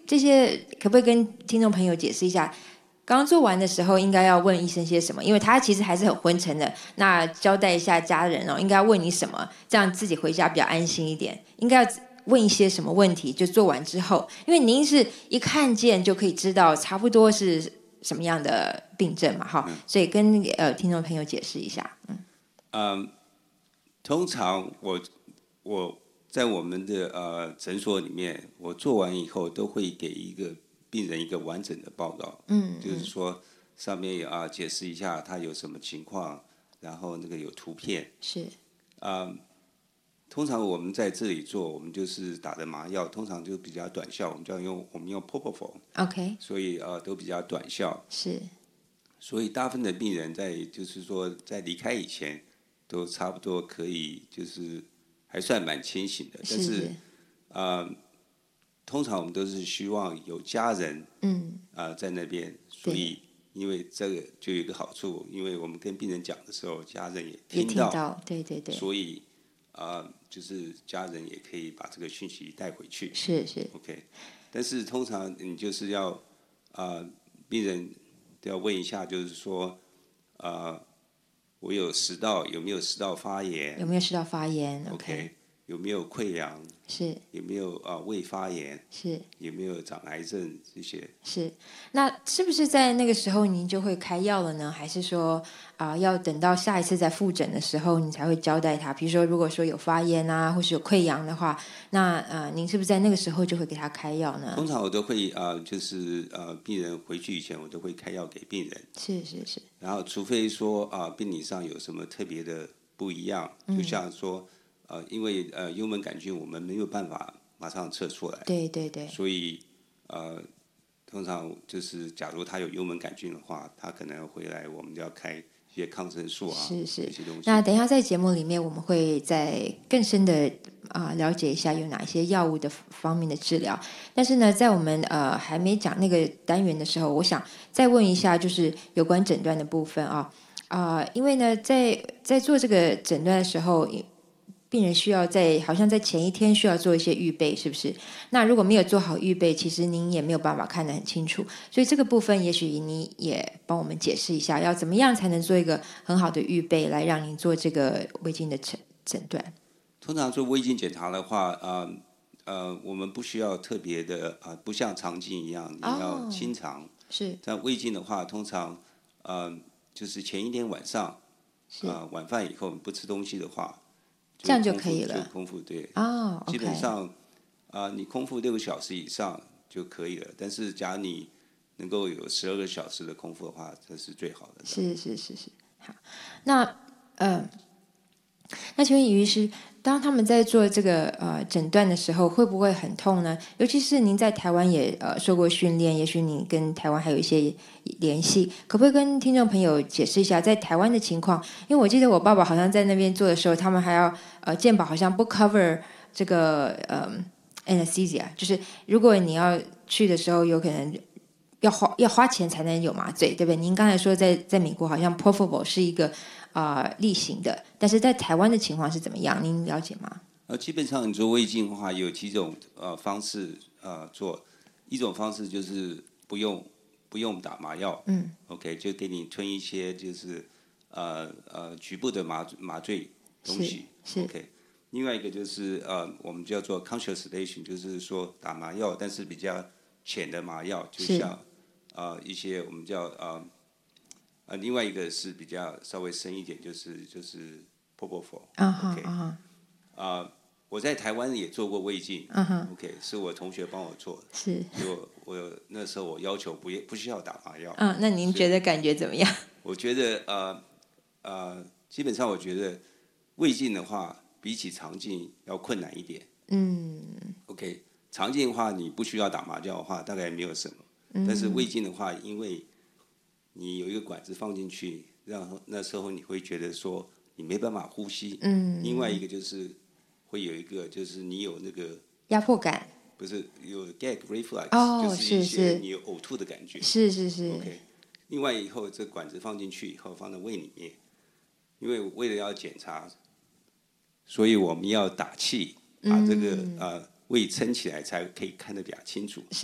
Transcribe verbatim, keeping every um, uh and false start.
这些可不可以跟听众朋友解释一下？刚做完的时候应该要问医生些什么？因为他其实还是很昏沉的。那交代一下家人哦，应该要问你什么，这样自己回家比较安心一点。应该要问一些什么问题？就做完之后，因为您是一看见就可以知道差不多是什么样的病症嘛，哈、嗯，所以跟呃听众朋友解释一下。嗯， 嗯，通常我我在我们的呃诊所里面，我做完以后都会给一个病人一个完整的报告，嗯，就是说上面有啊解释一下他有什么情况，然后那个有图片， 是， 啊、通常我们在这里做，我们就是打的麻药，通常就比较短效，我们就要用我们用 propofol，OK， 所以呃都比较短效， 是， 所以大部分的病人在就是说在离开以前，都差不多可以就是还算蛮清醒的，但是啊、呃，通常我们都是希望有家人嗯啊、呃、在那边，所以因为这个就有一个好处，因为我们跟病人讲的时候，家人也听到， 也听到对对对， 所以啊、呃、就是家人也可以把这个讯息带回去， 是是 OK， 但是通常你就是要啊、呃、病人都要问一下，就是说啊、呃、我有食道有没有食道发炎？ 有没有食道发炎 ？OK，, OK 有没有溃疡？ 是， 有没有啊、呃、胃发炎？ 是， 有没有长癌症这些？ 是，那是不是在那个时候您就会开药了呢？还是说啊、呃，要等到下一次在复诊的时候，你才会交代他？比如说，如果说有发炎啊，或是有溃疡的话，那呃，您是不是在那个时候就会给他开药呢？ 通常我都会啊、呃，就是呃，病人回去以前，我都会开药给病人。 是是是。 然后，除非说啊、呃，病理上有什么特别的不一样，就像说呃，因为呃幽门杆菌我们没有办法马上测出来， 对对对， 所以呃，通常就是假如他有幽门杆菌的话，他可能回来我们就要开一些抗生素啊， 是是这些东西。 那等一下在节目里面，我们会再更深的啊、呃、了解一下有哪一些药物的方面的治疗。但是呢，在我们呃还没讲那个单元的时候，我想再问一下，就是有关诊断的部分啊啊、呃，因为呢，在在做这个诊断的时候，病人需要在好像在前一天需要做一些预备，是不是？那如果没有做好预备，其实您也没有办法看得很清楚。所以这个部分，也许你也帮我们解释一下，要怎么样才能做一个很好的预备，来让您做这个胃镜的诊诊断。 通常做胃镜检查的话，呃呃，我们不需要特别的啊、呃，不像肠镜一样，你要清肠。哦、 是。 但胃镜的话，通常呃就是前一天晚上，啊、呃、晚饭以后你不吃东西的话。 这样就可以了。 就空腹对。 哦、 基本上啊、呃，你空腹六个小时以上就可以了。但是，假如你能够有十二个小时的空腹的话，这是最好的。 是是是是，好。那呃，那请问于医师，当他们在做这个呃诊断的时候，会不会很痛呢？尤其是您在台湾也呃受过训练，也许你跟台湾还有一些联系，可不可以跟听众朋友解释一下在台湾的情况？因为我记得我爸爸好像在那边做的时候，他们还要呃健保好像不 cover 这个呃 anesthesia， 就是如果你要去的时候，有可能要花要花钱才能有麻醉，对不对？您刚才说在在美国好像 propofol 是一个啊、呃、例行的，但是在台湾的情况是怎么样？您了解吗？ 呃，基本上你做胃镜的话，有几种呃方式呃做，一种方式就是不用不用打麻药，嗯 ，OK， 就给你吞一些就是呃呃局部的麻麻醉东西， 是 ，OK。另外一个就是呃我们叫做 conscious sedation， 就是说打麻药，但是比较浅的麻药，就像呃一些我们叫呃呃另外一个是比较稍微深一点，就是就是 propofol， 啊哈 OK， 啊哈， 啊。我在台湾也做过胃镜、uh ，OK， 是我同学帮我做的。 是， 我我那时候我要求不不需要打麻药。 嗯，那您觉得感觉怎么样？ 我觉得呃呃，基本上我觉得胃镜的话，比起肠镜要困难一点。嗯。OK， 肠镜的话你不需要打麻药的话，大概没有什么。嗯、但是胃镜的话，因为你有一个管子放进去，让那时候你会觉得说你没办法呼吸。嗯。另外一个就是。会有一个，就是你有那个压迫感， 不是有 gag reflex，、 哦、 就是一些你有呕吐的感觉。 是是是。 OK， 另外以后这管子放进去以后放在胃里面，因为为了要检查，所以我们要打气，把这个、嗯、呃胃撑起来，才可以看得比较清楚。